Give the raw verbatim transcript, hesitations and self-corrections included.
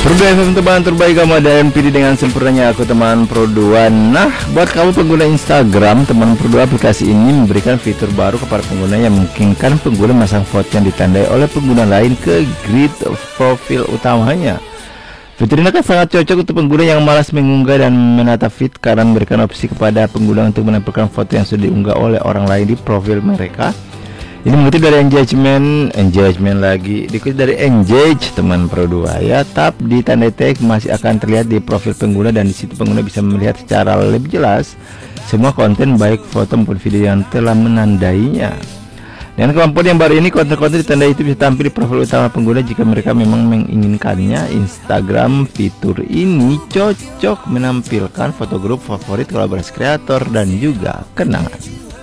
Pro dua F M teman terbaik kamu ada M P D dengan sempurnanya aku teman Pro dua. Nah, buat kamu pengguna Instagram, teman Pro dua, aplikasi ini memberikan fitur baru kepada pengguna yang memungkinkan pengguna memasang foto yang ditandai oleh pengguna lain ke grid profil utamanya. Fitur ini akan sangat cocok untuk pengguna yang malas mengunggah dan menata feed karena memberikan opsi kepada pengguna untuk menampilkan foto yang sudah diunggah oleh orang lain di profil mereka. Ini mengutip dari engagement, engagement lagi, dikutip dari engage teman Pro dua ya. Tab di tanda tag masih akan terlihat di profil pengguna dan di situ pengguna bisa melihat secara lebih jelas semua konten baik foto maupun video yang telah menandainya. Dengan kemampuan yang baru ini, konten-konten ditandai itu bisa tampil di profil utama pengguna jika mereka memang menginginkannya. Instagram fitur ini cocok menampilkan foto grup favorit, kolaborasi kreator dan juga kenangan.